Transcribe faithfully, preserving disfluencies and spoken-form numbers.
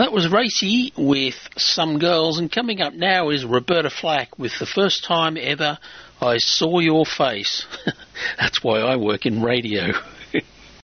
That was Racy with Some Girls, and coming up now is Roberta Flack with The First Time Ever I Saw Your Face. That's why I work in radio.